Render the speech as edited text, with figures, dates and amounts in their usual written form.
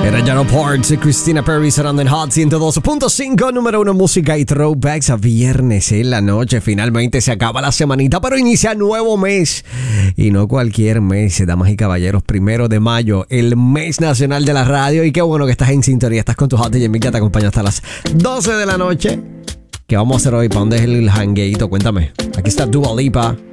Era Jano Parts y Christina Perry sonando en Hot 102.5, número 1 música y throwbacks a viernes en la noche. Finalmente se acaba la semanita, pero inicia nuevo mes. Y no cualquier mes, damas y caballeros, 1 de mayo, el mes nacional de la radio. Y qué bueno que estás en sintonía, estás con tu Hot y Jimmy que te acompaña hasta las 12 de la noche. ¿Qué vamos a hacer hoy? ¿Para dónde es el hangueito? Cuéntame. Aquí está Dua Lipa.